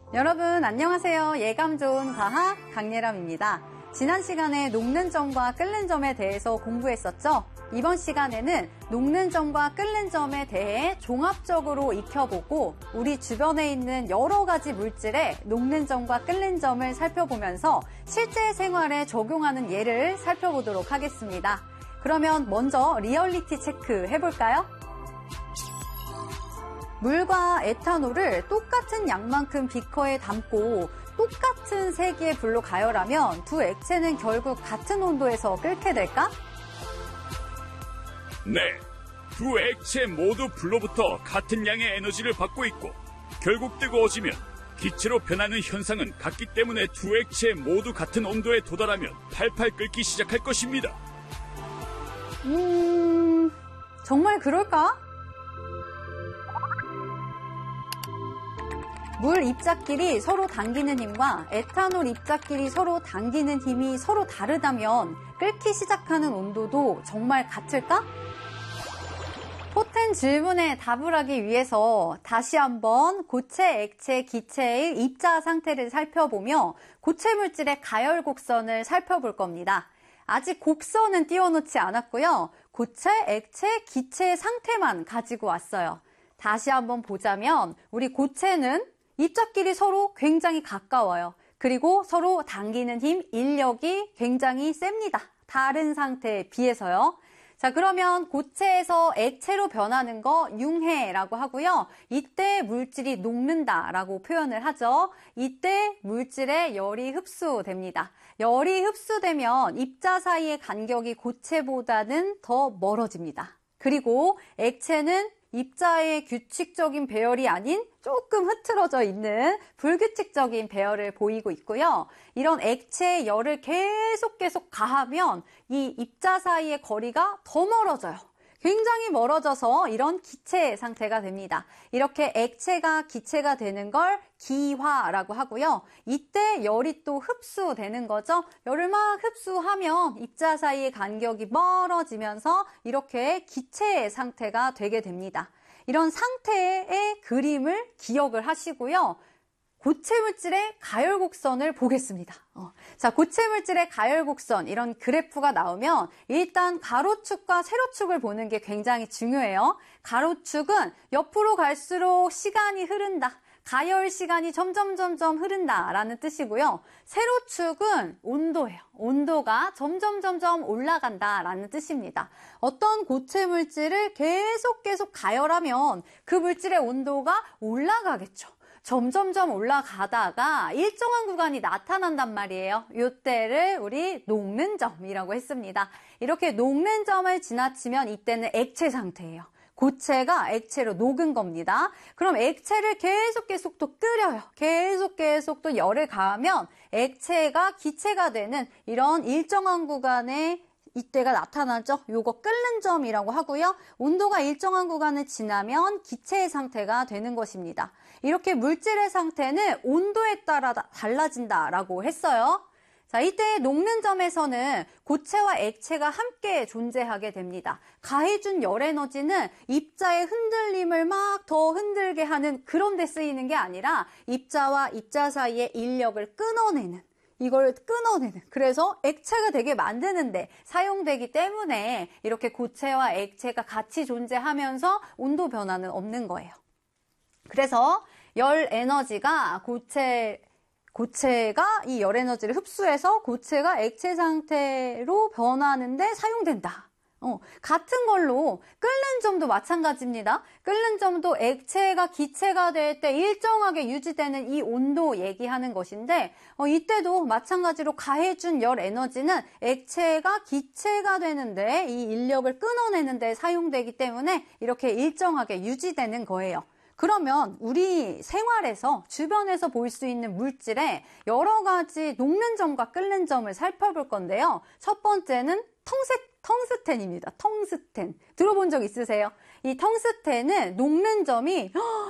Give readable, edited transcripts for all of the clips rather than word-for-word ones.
여러분 안녕하세요. 예감 좋은 과학 강예람입니다. 지난 시간에 녹는 점과 끓는 점에 대해서 공부했었죠? 이번 시간에는 녹는 점과 끓는 점에 대해 종합적으로 익혀보고 우리 주변에 있는 여러 가지 물질의 녹는 점과 끓는 점을 살펴보면서 실제 생활에 적용하는 예를 살펴보도록 하겠습니다. 그러면 먼저 리얼리티 체크 해볼까요? 물과 에탄올을 똑같은 양만큼 비커에 담고 똑같은 세기의 불로 가열하면 두 액체는 결국 같은 온도에서 끓게 될까? 네, 두 액체 모두 불로부터 같은 양의 에너지를 받고 있고 결국 뜨거워지면 기체로 변하는 현상은 같기 때문에 두 액체 모두 같은 온도에 도달하면 팔팔 끓기 시작할 것입니다. 정말 그럴까? 물 입자끼리 서로 당기는 힘과 에탄올 입자끼리 서로 당기는 힘이 서로 다르다면 끓기 시작하는 온도도 정말 같을까? 포텐 질문에 답을 하기 위해서 다시 한번 고체, 액체, 기체의 입자 상태를 살펴보며 고체 물질의 가열 곡선을 살펴볼 겁니다. 아직 곡선은 띄워놓지 않았고요. 고체, 액체, 기체의 상태만 가지고 왔어요. 다시 한번 보자면 우리 고체는 입자끼리 서로 굉장히 가까워요. 그리고 서로 당기는 힘, 인력이 굉장히 셉니다. 다른 상태에 비해서요. 자, 그러면 고체에서 액체로 변하는 거 융해라고 하고요. 이때 물질이 녹는다라고 표현을 하죠. 이때 물질의 열이 흡수됩니다. 열이 흡수되면 입자 사이의 간격이 고체보다는 더 멀어집니다. 그리고 액체는 입자의 규칙적인 배열이 아닌 조금 흐트러져 있는 불규칙적인 배열을 보이고 있고요. 이런 액체의 열을 계속 가하면 이 입자 사이의 거리가 더 멀어져요. 굉장히 멀어져서 이런 기체 상태가 됩니다. 이렇게 액체가 기체가 되는 걸 기화라고 하고요. 이때 열이 또 흡수되는 거죠. 열을 막 흡수하면 입자 사이의 간격이 멀어지면서 이렇게 기체 상태가 되게 됩니다. 이런 상태의 그림을 기억을 하시고요. 고체 물질의 가열 곡선을 보겠습니다. 자, 고체 물질의 가열 곡선, 이런 그래프가 나오면 일단 가로축과 세로축을 보는 게 굉장히 중요해요. 가로축은 옆으로 갈수록 시간이 흐른다. 가열 시간이 점점 흐른다라는 뜻이고요. 세로축은 온도예요. 온도가 점점 올라간다라는 뜻입니다. 어떤 고체 물질을 계속 가열하면 그 물질의 온도가 올라가겠죠. 점점 올라가다가 일정한 구간이 나타난단 말이에요. 이때를 우리 녹는 점이라고 했습니다. 이렇게 녹는 점을 지나치면 이때는 액체 상태예요. 고체가 액체로 녹은 겁니다. 그럼 액체를 계속 또 끓여요. 계속 또 열을 가하면 액체가 기체가 되는 이런 일정한 구간에 이때가 나타나죠. 요거 끓는 점이라고 하고요. 온도가 일정한 구간을 지나면 기체의 상태가 되는 것입니다. 이렇게 물질의 상태는 온도에 따라 달라진다라고 했어요. 자, 이때 녹는 점에서는 고체와 액체가 함께 존재하게 됩니다. 가해준 열 에너지는 입자의 흔들림을 막 더 흔들게 하는 그런 데 쓰이는 게 아니라 입자와 입자 사이의 인력을 끊어내는, 이걸 끊어내는, 그래서 액체가 되게 만드는데 사용되기 때문에 이렇게 고체와 액체가 같이 존재하면서 온도 변화는 없는 거예요. 그래서 열 에너지가 고체가 이 열 에너지를 흡수해서 고체가 액체 상태로 변하는데 사용된다. 같은 걸로 끓는 점도 마찬가지입니다. 끓는 점도 액체가 기체가 될 때 일정하게 유지되는 이 온도 얘기하는 것인데 이때도 마찬가지로 가해준 열 에너지는 액체가 기체가 되는데 이 인력을 끊어내는 데 사용되기 때문에 이렇게 일정하게 유지되는 거예요. 그러면 우리 생활에서 주변에서 볼 수 있는 물질의 여러 가지 녹는 점과 끓는 점을 살펴볼 건데요. 첫 번째는 텅스텐입니다. 텅스텐. 들어본 적 있으세요? 이 텅스텐은 녹는 점이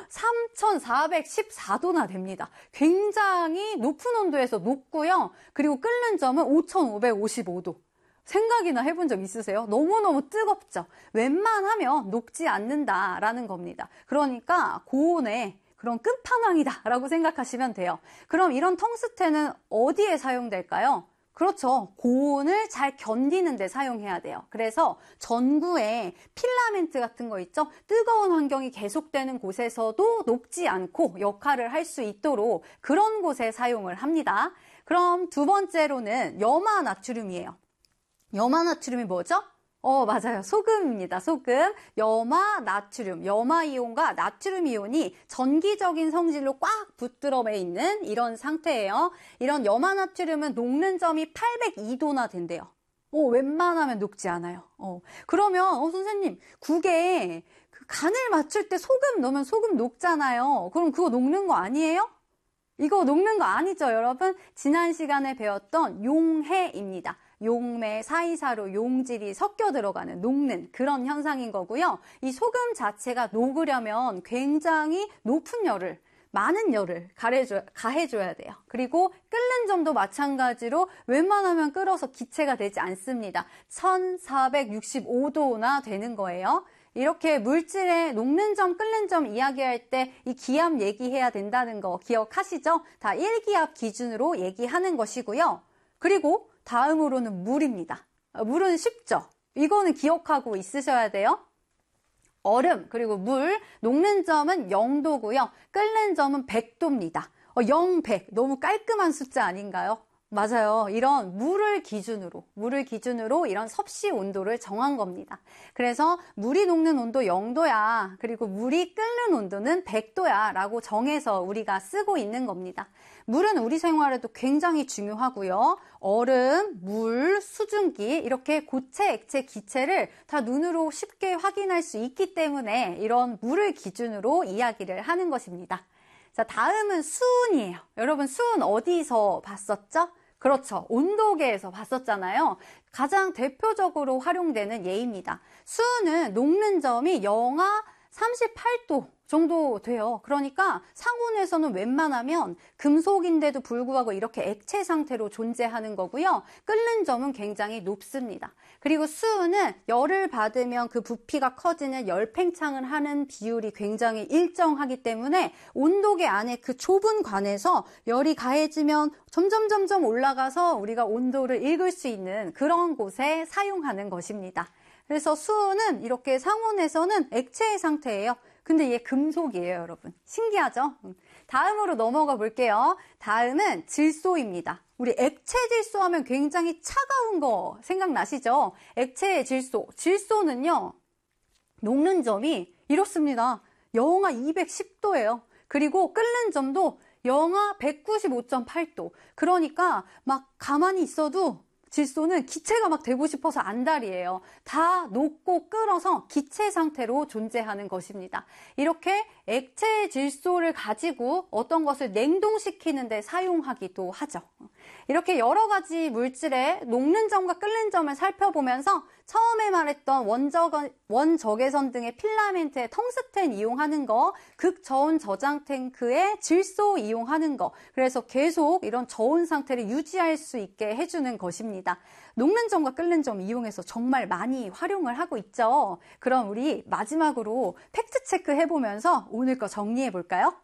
3414도나 됩니다. 굉장히 높은 온도에서 녹고요. 그리고 끓는 점은 5555도. 생각이나 해본 적 있으세요? 너무너무 뜨겁죠? 웬만하면 녹지 않는다라는 겁니다. 그러니까 고온에 그런 끝판왕이다라고 생각하시면 돼요. 그럼 이런 텅스텐은 어디에 사용될까요? 그렇죠. 고온을 잘 견디는 데 사용해야 돼요. 그래서 전구에 필라멘트 같은 거 있죠? 뜨거운 환경이 계속되는 곳에서도 녹지 않고 역할을 할 수 있도록 그런 곳에 사용을 합니다. 그럼 두 번째로는 염화나트륨이에요. 염화나트륨이 뭐죠? 맞아요. 소금입니다. 소금. 염화나트륨. 염화이온과 나트륨 이온이 전기적인 성질로 꽉 붙들어 있는 이런 상태예요. 이런 염화나트륨은 녹는 점이 802도나 된대요. 웬만하면 녹지 않아요. 그러면 선생님, 국에 그 간을 맞출 때 소금 넣으면 소금 녹잖아요. 그럼 그거 녹는 거 아니에요? 이거 녹는 거 아니죠, 여러분? 지난 시간에 배웠던 용해입니다. 용매 사이사로 용질이 섞여 들어가는 녹는 그런 현상인 거고요. 이 소금 자체가 녹으려면 굉장히 높은 열을, 많은 열을 가해줘야 돼요. 그리고 끓는 점도 마찬가지로 웬만하면 끓어서 기체가 되지 않습니다. 1465도나 되는 거예요. 이렇게 물질의 녹는 점, 끓는 점 이야기할 때 이 기압 얘기해야 된다는 거 기억하시죠? 다 1기압 기준으로 얘기하는 것이고요. 그리고 다음으로는 물입니다. 물은 쉽죠? 이거는 기억하고 있으셔야 돼요. 얼음, 그리고 물, 녹는 점은 0도고요. 끓는 점은 100도입니다. 0, 100, 너무 깔끔한 숫자 아닌가요? 맞아요. 이런 물을 기준으로 이런 섭씨 온도를 정한 겁니다. 그래서 물이 녹는 온도 0도야, 그리고 물이 끓는 온도는 100도야 라고 정해서 우리가 쓰고 있는 겁니다. 물은 우리 생활에도 굉장히 중요하고요. 얼음, 물, 수증기 이렇게 고체, 액체, 기체를 다 눈으로 쉽게 확인할 수 있기 때문에 이런 물을 기준으로 이야기를 하는 것입니다. 자, 다음은 수은이에요. 여러분, 수은 어디서 봤었죠? 그렇죠. 온도계에서 봤었잖아요. 가장 대표적으로 활용되는 예입니다. 수은은 녹는 점이 영하 38도 정도 돼요. 그러니까 상온에서는 웬만하면 금속인데도 불구하고 이렇게 액체 상태로 존재하는 거고요. 끓는 점은 굉장히 높습니다. 그리고 수은은 열을 받으면 그 부피가 커지는 열 팽창을 하는 비율이 굉장히 일정하기 때문에 온도계 안에 그 좁은 관에서 열이 가해지면 점점 올라가서 우리가 온도를 읽을 수 있는 그런 곳에 사용하는 것입니다. 그래서 수은은 이렇게 상온에서는 액체의 상태예요. 근데 얘 금속이에요, 여러분. 신기하죠? 다음으로 넘어가 볼게요. 다음은 질소입니다. 우리 액체 질소 하면 굉장히 차가운 거 생각나시죠? 액체의 질소. 질소는요, 녹는 점이 이렇습니다. 영하 210도예요. 그리고 끓는 점도 영하 195.8도. 그러니까 막 가만히 있어도 질소는 기체가 막 되고 싶어서 안달이에요. 다 녹고 끓어서 기체 상태로 존재하는 것입니다. 이렇게 액체 질소를 가지고 어떤 것을 냉동시키는 데 사용하기도 하죠. 이렇게 여러 가지 물질의 녹는 점과 끓는 점을 살펴보면서 처음에 말했던 원적외선 등의 필라멘트에 텅스텐 이용하는 거, 극저온 저장 탱크에 질소 이용하는 거, 그래서 계속 이런 저온 상태를 유지할 수 있게 해주는 것입니다. 녹는 점과 끓는 점 이용해서 정말 많이 활용을 하고 있죠. 그럼 우리 마지막으로 팩트 체크 해보면서 오늘 거 정리해 볼까요?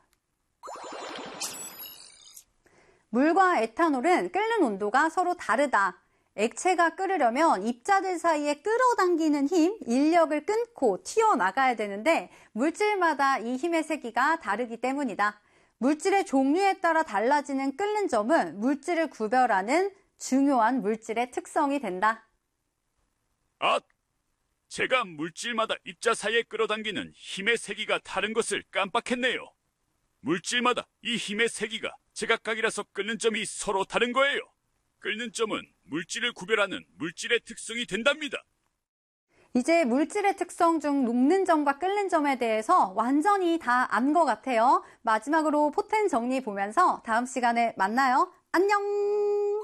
물과 에탄올은 끓는 온도가 서로 다르다. 액체가 끓으려면 입자들 사이에 끌어당기는 힘, 인력을 끊고 튀어나가야 되는데 물질마다 이 힘의 세기가 다르기 때문이다. 물질의 종류에 따라 달라지는 끓는 점은 물질을 구별하는 중요한 물질의 특성이 된다. 제가 물질마다 입자 사이에 끌어당기는 힘의 세기가 다른 것을 깜빡했네요. 물질마다 이 힘의 세기가 제각각이라서 끓는 점이 서로 다른 거예요. 끓는 점은 물질을 구별하는 물질의 특성이 된답니다. 이제 물질의 특성 중 녹는 점과 끓는 점에 대해서 완전히 다 안 것 같아요. 마지막으로 포텐 정리 보면서 다음 시간에 만나요. 안녕!